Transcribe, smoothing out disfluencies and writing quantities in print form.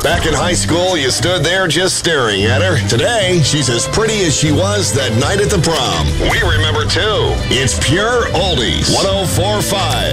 Back in high school, you stood there just staring at her. Today, she's as pretty as she was that night at the prom. We remember, too. It's Pure Oldies. 104.5